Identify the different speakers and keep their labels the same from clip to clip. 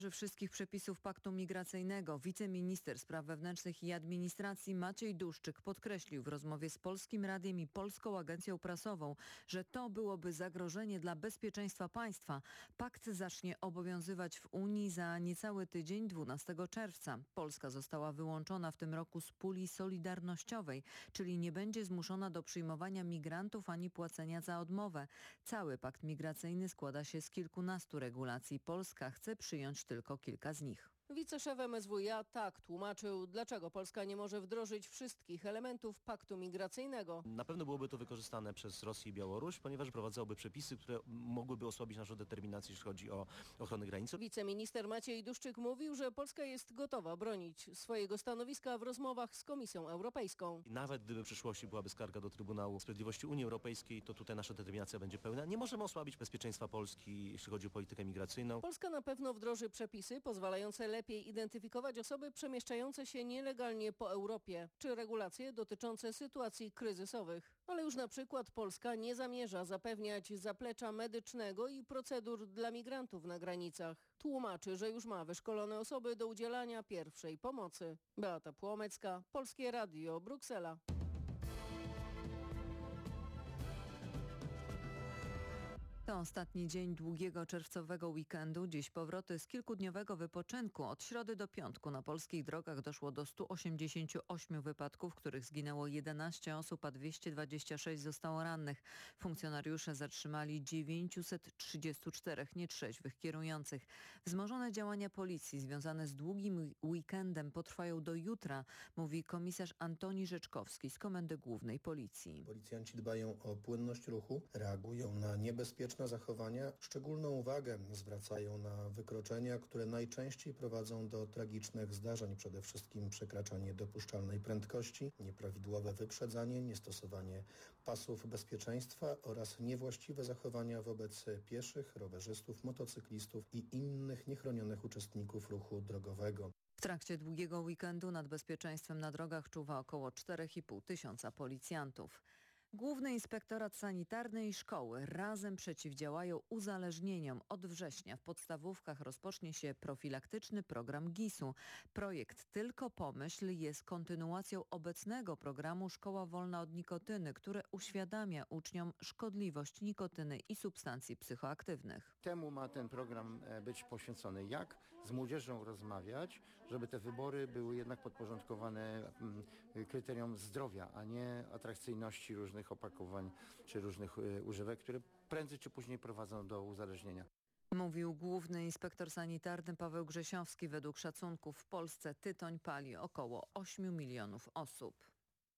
Speaker 1: Wszystkich przepisów paktu migracyjnego. Wiceminister spraw wewnętrznych i administracji Maciej Duszczyk podkreślił w rozmowie z Polskim Radiem i Polską Agencją Prasową, że to byłoby zagrożenie dla bezpieczeństwa państwa. Pakt zacznie obowiązywać w Unii za niecały tydzień, 12 czerwca. Polska została wyłączona w tym roku z puli solidarnościowej, czyli nie będzie zmuszona do przyjmowania migrantów ani płacenia za odmowę. Cały pakt migracyjny składa się z kilkunastu regulacji. Polska chce przyjąć tylko kilka z nich.
Speaker 2: Wiceszef MSWiA tak tłumaczył, dlaczego Polska nie może wdrożyć wszystkich elementów paktu migracyjnego.
Speaker 3: Na pewno byłoby to wykorzystane przez Rosję i Białoruś, ponieważ wprowadzałoby przepisy, które mogłyby osłabić naszą determinację, jeśli chodzi o ochronę granicy.
Speaker 2: Wiceminister Maciej Duszczyk mówił, że Polska jest gotowa bronić swojego stanowiska w rozmowach z Komisją Europejską.
Speaker 3: Nawet gdyby w przyszłości byłaby skarga do Trybunału Sprawiedliwości Unii Europejskiej, to tutaj nasza determinacja będzie pełna. Nie możemy osłabić bezpieczeństwa Polski, jeśli chodzi o politykę migracyjną.
Speaker 2: Polska na pewno wdroży przepisy pozwalające lepiej identyfikować osoby przemieszczające się nielegalnie po Europie, czy regulacje dotyczące sytuacji kryzysowych. Ale już na przykład Polska nie zamierza zapewniać zaplecza medycznego i procedur dla migrantów na granicach. Tłumaczy, że już ma wyszkolone osoby do udzielania pierwszej pomocy. Beata Płomecka, Polskie Radio, Bruksela.
Speaker 1: To ostatni dzień długiego czerwcowego weekendu. Dziś powroty z kilkudniowego wypoczynku. Od środy do piątku na polskich drogach doszło do 188 wypadków, w których zginęło 11 osób, a 226 zostało rannych. Funkcjonariusze zatrzymali 934 nietrzeźwych kierujących. Wzmożone działania policji związane z długim weekendem potrwają do jutra, mówi komisarz Antoni Rzeczkowski z Komendy Głównej Policji.
Speaker 4: Policjanci dbają o płynność ruchu, reagują na niebezpieczne zachowania. Szczególną uwagę zwracają na wykroczenia, które najczęściej prowadzą do tragicznych zdarzeń, przede wszystkim przekraczanie dopuszczalnej prędkości, nieprawidłowe wyprzedzanie, niestosowanie pasów bezpieczeństwa oraz niewłaściwe zachowania wobec pieszych, rowerzystów, motocyklistów i innych niechronionych uczestników ruchu drogowego.
Speaker 1: W trakcie długiego weekendu nad bezpieczeństwem na drogach czuwa około 4,5 tysiąca policjantów. Główny Inspektorat Sanitarny i szkoły razem przeciwdziałają uzależnieniom. Od września w podstawówkach rozpocznie się profilaktyczny program GIS-u. Projekt Tylko Pomyśl jest kontynuacją obecnego programu Szkoła Wolna od Nikotyny, który uświadamia uczniom szkodliwość nikotyny i substancji psychoaktywnych.
Speaker 5: Temu ma ten program być poświęcony. Jak z młodzieżą rozmawiać, żeby te wybory były jednak podporządkowane kryteriom zdrowia, a nie atrakcyjności różnych opakowań czy różnych używek, które prędzej czy później prowadzą do uzależnienia.
Speaker 1: Mówił główny inspektor sanitarny Paweł Grzesiowski. Według szacunków w Polsce tytoń pali około 8 milionów osób.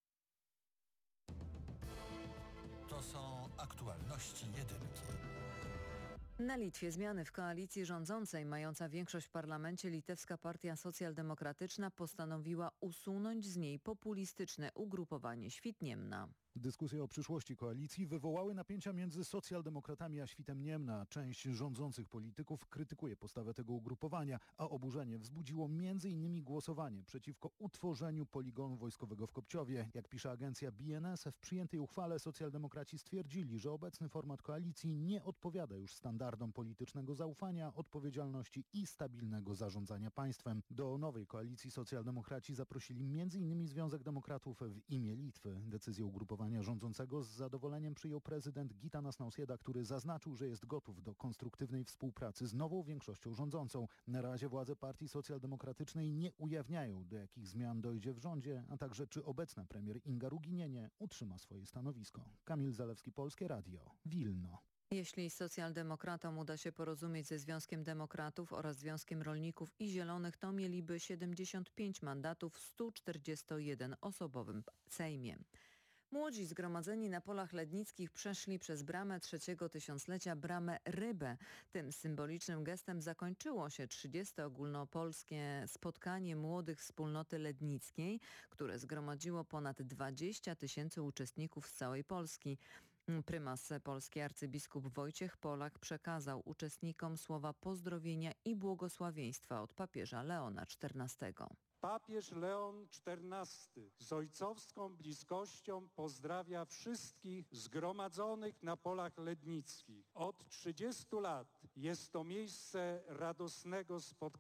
Speaker 6: To są aktualności jedynki.
Speaker 1: Na Litwie zmiany w koalicji rządzącej. Mająca większość w parlamencie litewska partia socjaldemokratyczna postanowiła usunąć z niej populistyczne ugrupowanie Świtniemna.
Speaker 7: Dyskusje o przyszłości koalicji wywołały napięcia między socjaldemokratami a Świtem Niemna. Część rządzących polityków krytykuje postawę tego ugrupowania, a oburzenie wzbudziło m.in. głosowanie przeciwko utworzeniu poligonu wojskowego w Kopciowie. Jak pisze agencja BNS, w przyjętej uchwale socjaldemokraci stwierdzili, że obecny format koalicji nie odpowiada już standardom politycznego zaufania, odpowiedzialności i stabilnego zarządzania państwem. Do nowej koalicji socjaldemokraci zaprosili m.in. Związek Demokratów w imię Litwy. Decyzję ugrupowania rządzącego z zadowoleniem przyjął prezydent Gitanas Nausėda, który zaznaczył, że jest gotów do konstruktywnej współpracy z nową większością rządzącą. Na razie władze partii socjaldemokratycznej nie ujawniają, do jakich zmian dojdzie w rządzie, a także czy obecna premier Inga Ruginienie utrzyma swoje stanowisko. Kamil Zalewski, Polskie Radio, Wilno.
Speaker 1: Jeśli socjaldemokratom uda się porozumieć ze Związkiem Demokratów oraz Związkiem Rolników i Zielonych, to mieliby 75 mandatów w 141-osobowym Sejmie. Młodzi zgromadzeni na polach lednickich przeszli przez bramę trzeciego tysiąclecia bramę Rybę. Tym symbolicznym gestem zakończyło się 30. ogólnopolskie spotkanie młodych wspólnoty lednickiej, które zgromadziło ponad 20 000 uczestników z całej Polski. Prymas Polski arcybiskup Wojciech Polak przekazał uczestnikom słowa pozdrowienia i błogosławieństwa od papieża Leona XIV.
Speaker 8: Papież Leon XIV z ojcowską bliskością pozdrawia wszystkich zgromadzonych na polach lednickich. Od 30 lat jest to miejsce radosnego spotkania.